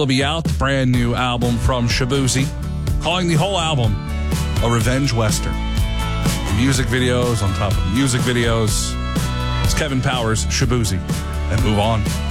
will be out, the brand new album from Shaboozey, calling the whole album a revenge western. Music videos on top of music videos. It's Kevin Powers, Shaboozey, and Move On.